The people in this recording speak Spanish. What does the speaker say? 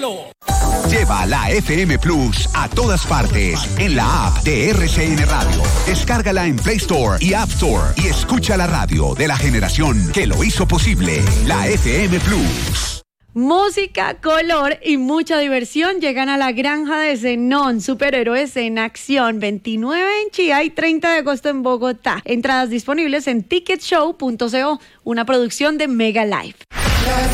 cielo. Lleva la FM Plus a todas partes en la app de RCN Radio. Descárgala en Play Store y App Store y escucha la radio de la generación que lo hizo posible. La FM Plus. Música, color y mucha diversión llegan a la granja de Zenón, superhéroes en acción, 29 en Chía y 30 de agosto en Bogotá. Entradas disponibles en ticketshow.co, una producción de Mega Live.